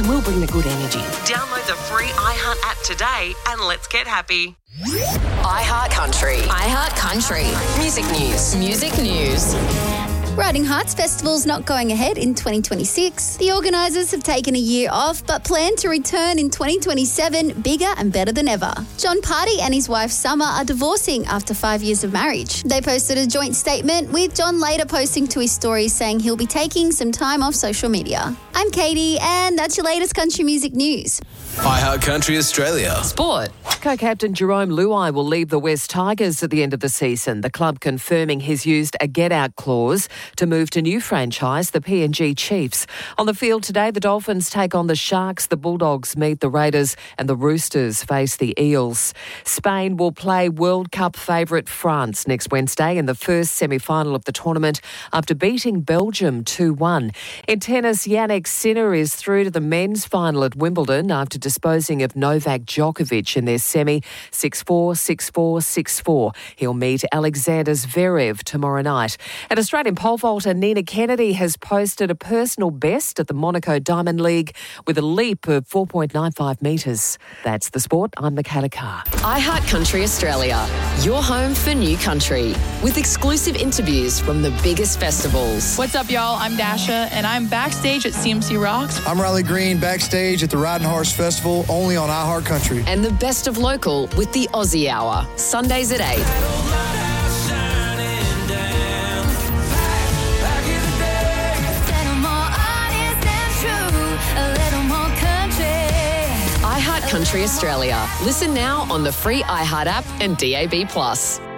and we'll bring the good energy. Download the free iHeart app today and let's get happy. iHeart Country. iHeart Country. Music news. Music news. Riding Hearts Festival's not going ahead in 2026. The organisers have taken a year off but plan to return in 2027 bigger and better than ever. John Party and his wife Summer are divorcing after 5 years of marriage. They posted a joint statement, with John later posting to his story saying he'll be taking some time off social media. I'm Katie, and that's your latest country music news. iHeart Country Australia. Sport. Co-captain Jerome Luai will leave the West Tigers at the end of the season. The club confirming he's used a get-out clause to move to new franchise, the PNG Chiefs. On the field today, the Dolphins take on the Sharks, the Bulldogs meet the Raiders, and the Roosters face the Eels. Spain will play World Cup favourite France next Wednesday in the first semi-final of the tournament after beating Belgium 2-1. In tennis, Jannik Sinner is through to the men's final at Wimbledon after disposing of Novak Djokovic in their semi 6-4, 6-4, 6-4. He'll meet Alexander Zverev tomorrow night. And Australian pole vaulter Nina Kennedy has posted a personal best at the Monaco Diamond League with a leap of 4.95 metres. That's the sport. I'm Michaela Carr. iHeart Country Australia. Your home for new country. With exclusive interviews from the biggest festivals. What's up, y'all? I'm Dasha, and I'm backstage at CMC Rocks. I'm Riley Green, backstage at the Riding Horse Festival, only on iHeart Country. And the best of local with the Aussie Hour. Sundays at 8. iHeart Country Australia. Listen now on the free iHeart app and DAB+.